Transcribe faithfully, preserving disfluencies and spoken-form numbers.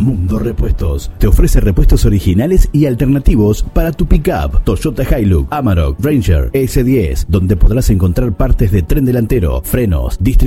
Mundo Repuestos te ofrece repuestos originales y alternativos para tu pickup Toyota Hilux, Amarok, Ranger, S diez, donde podrás encontrar partes de tren delantero, frenos, distribuidores